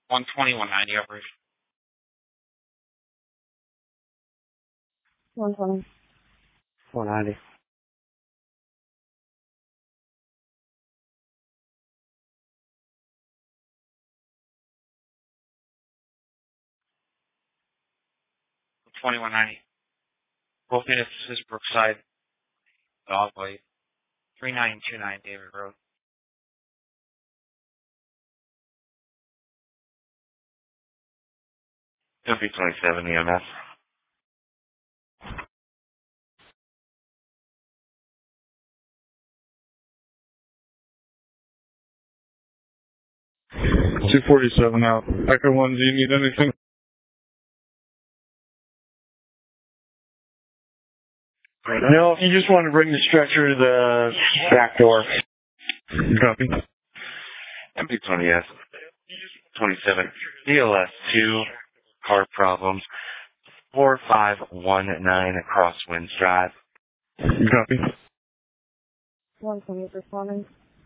120, 190 operation. 120. 190. 190. Both units, this is Brookside, Dogway, 3929 David Road. MP27 EMS. $247 out. Echo 1, do you need anything? No, you just want to bring the stretcher to the back door. Copy. MP20S. 27. BLS2. Car problems. 4519 Crosswinds Drive. Copy. 120 responding.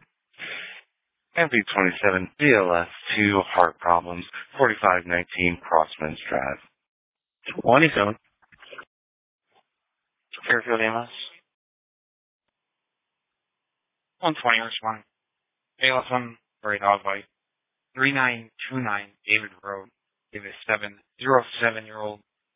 MP27 BLS2 heart problems. 4519 Crosswinds Drive. 27. Fairfield EMS. 120 responding. ALS 1, Gray Dogway, 3929 David Road. Give it 707-year-old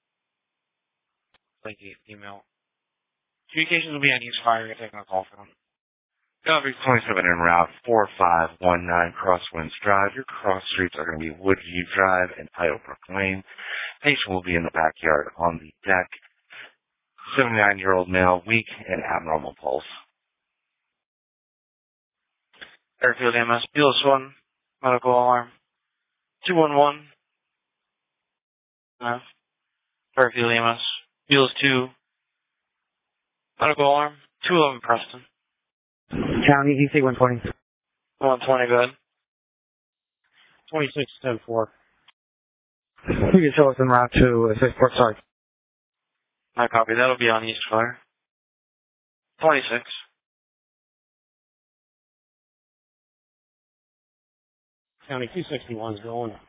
lady, female. Communications will be on each fire. You're taking a call from them. LV27 en route 4519 Crosswinds Drive. Your cross streets are going to be Woodview Drive and Idlebrook Lane. Patient will be in the backyard on the deck. 79-year-old male, weak and abnormal pulse. Fairfield EMS, BLS 1, medical alarm. 211. Fairfield EMS, BLS 2, medical alarm. 211 Preston. County, EC 120. 120, go ahead. 26-10-4. You can show us en route to Port Sark. My copy. That'll be on East Fire. 26. County 261 is going.